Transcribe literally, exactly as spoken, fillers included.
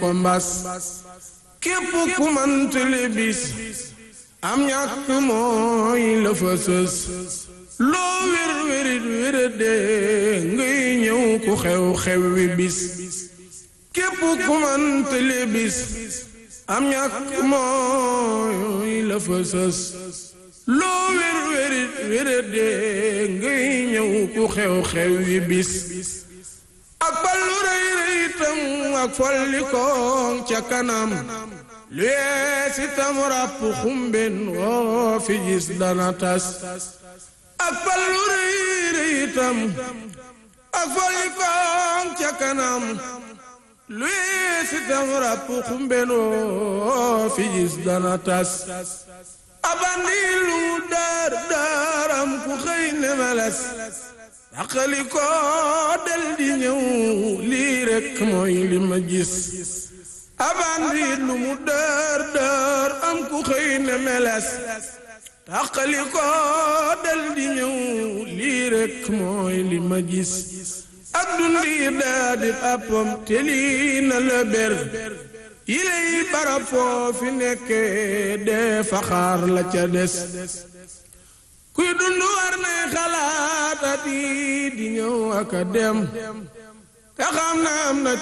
ko mbas képp ku mantale bis am ñàkk mooy la fa sës loo wér wérit wérade ngay ñëw ku xew xew wi bis képp ku mantale bis am ñàkk mooy la fa sës loo wér wérit wérade ngay ñëw ku xew xew wi bis ak ballu rëy rëy tam ak folli koon ca kanam lu yees itam ràpp xumben woo fi gis dana tas ak ballu rëy rëy tam ak folli koon ca kanam lu yees itam ràpp xumben woo fi gis dana tas abandi lu daar daaram ku xëy ne meles daqali ko del di ñëw lii rekk mooy li ma gis abandi lu mu dër dër am ku xëy ne meles daqali ko del di ñëw lii rekk mooy li ma gis ak dundi daa di appam te lii na la ber yilay barab foofi nekke dee faxaar la ca des kuy dund war nay xalaat at yi di ñëw ak a dem te xam na am na